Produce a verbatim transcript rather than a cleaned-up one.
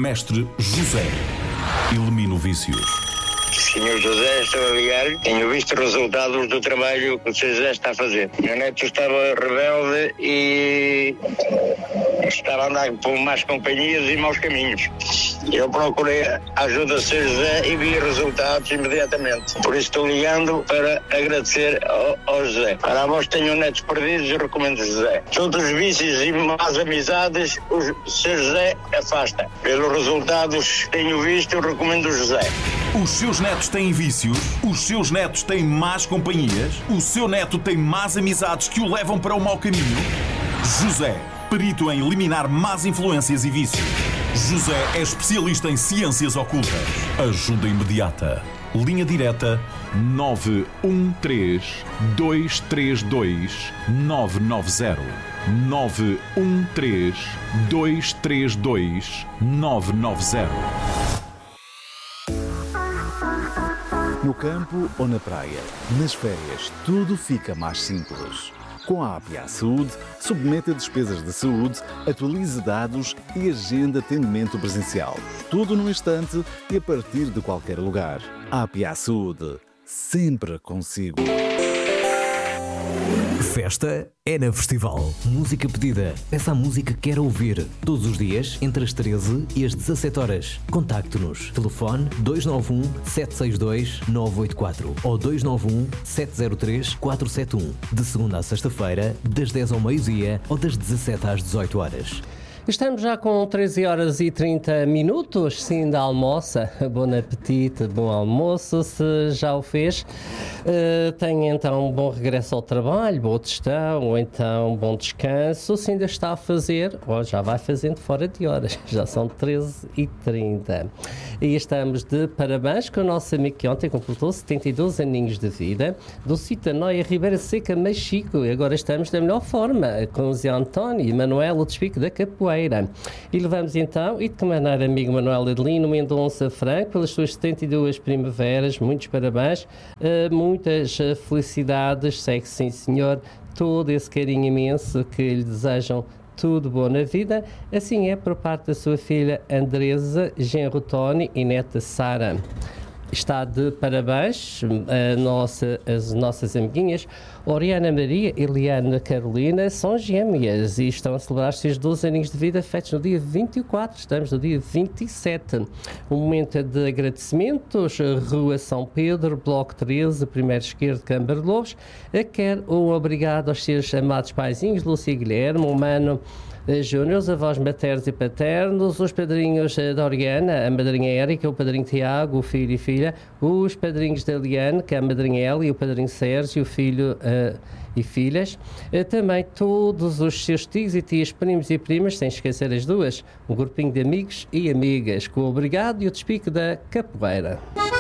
Mestre José. Elimina o vício. senhor José, estou a ligar. Tenho visto resultados do trabalho que o senhor José está a fazer. Meu neto estava rebelde e estava a andar por más companhias e maus caminhos. Eu procurei a ajuda do senhor José e vi resultados imediatamente. Por isso estou ligando para agradecer ao, ao José. Para a vós que tenham netos perdidos, eu recomendo José. Todos os vícios e más amizades, o senhor José afasta. Pelos resultados que tenho visto, eu recomendo o José. Os seus netos têm vícios? Os seus netos têm más companhias? O seu neto tem más amizades que o levam para o mau caminho? José, perito em eliminar más influências e vícios. José é especialista em ciências ocultas. Ajuda imediata. Linha direta nove um três, dois três dois, nove nove zero. nove um três, dois três dois, nove nove zero. No campo ou na praia, nas férias, tudo fica mais simples. Com a A P I A Saúde, submeta despesas de saúde, atualize dados e agenda atendimento presencial. Tudo num instante e a partir de qualquer lugar. A P I A Saúde, sempre consigo. Festa é na Festival. Música pedida. Peça a música que quer ouvir. Todos os dias, entre as treze e as dezassete horas. Contacte-nos. Telefone dois nove um, sete seis dois, nove oito quatro ou dois nove um, sete zero três, quatro sete um. De segunda a sexta-feira, das dez ao meio-dia ou das dezassete às dezoito horas. Estamos já com treze horas e trinta minutos, sim, da almoça. Bom apetite, bom almoço, se já o fez. Uh, tenha então um bom regresso ao trabalho, boa gestão, ou então bom descanso. Se ainda está a fazer, ou já vai fazendo fora de horas, já são treze e trinta. E estamos de parabéns com o nosso amigo que ontem completou setenta e dois aninhos de vida, do Citanoia Ribeira Seca, Machico. E agora estamos da melhor forma, com o Zé António e Manuel, o despico da Capoeira. E levamos então, e de que maneira, amigo Manuel Adelino Mendonça Franco, pelas suas setenta e duas primaveras, muitos parabéns, uh, muitas uh, felicidades, segue sim senhor, todo esse carinho imenso que lhe desejam tudo bom na vida. Assim é por parte da sua filha Andresa, genro Tony e neta Sara. Está de parabéns a nossa, as nossas amiguinhas Oriana Maria e Eliana Carolina, são gêmeas e estão a celebrar os seus doze aninhos de vida feitos no dia vinte e quatro, estamos no dia vinte e sete. Um momento de agradecimentos, Rua São Pedro, Bloco treze, primeiro esquerdo, Câmara de Lobos. Quer um obrigado aos seus amados paizinhos, Lúcia e Guilherme, o Mano Júnior, os avós maternos e paternos, os padrinhos da Oriana, a madrinha Érica, o padrinho Tiago, o filho e filha, os padrinhos da Eliane, que é a madrinha Eli, o padrinho Sérgio, o filho uh, e filhas, uh, também todos os seus tios e tias, primos e primas, sem esquecer as duas, um grupinho de amigos e amigas, com o obrigado e o despique da Capoeira.